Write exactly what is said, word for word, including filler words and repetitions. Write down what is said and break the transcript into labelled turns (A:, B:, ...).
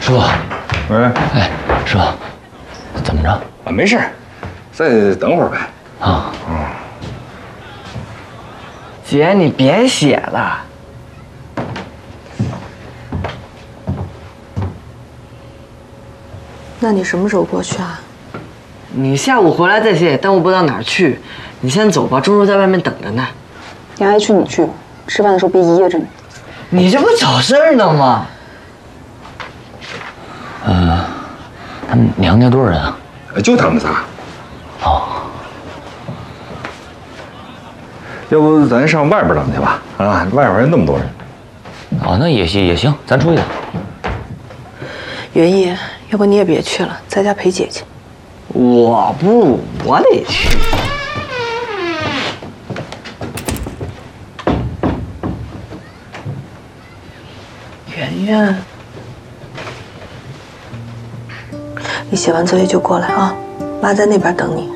A: 师傅，
B: 喂，
A: 哎，师傅，怎么着？
B: 啊，没事，再等会儿呗。
A: 啊，
B: 嗯。
C: 姐，你别写了。
D: 那你什么时候过去啊？
C: 你下午回来再写也耽误不到哪儿去。你先走吧，钟叔在外面等着呢。
D: 你爱去你去，吃饭的时候别掖着你。
C: 你这不找事儿呢吗？
A: 嗯、呃，他们娘家多少人啊？
B: 就他们仨。
A: 哦。
B: 要不咱上外边等去吧？啊，外边还那么多人。
A: 哦，那也行也行，咱出去。
D: 元义，要不你也别去了，在家陪姐姐。
C: 我不，我得去。圆圆，
D: 你写完作业就过来啊，妈在那边等你。